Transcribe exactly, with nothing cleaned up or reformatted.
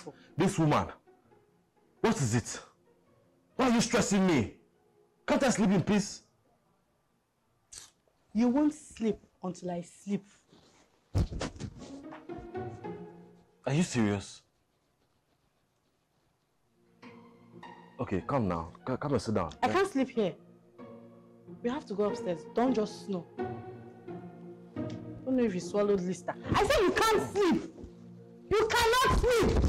for? This woman. What is it? Why are you stressing me? Can't I sleep in peace? You won't sleep until I sleep. Are you serious? Okay, come now. Come, come and sit down. I can't sleep here. We have to go upstairs. Don't just snore. I don't know if you swallowed Lister. I said you can't sleep. You cannot sleep.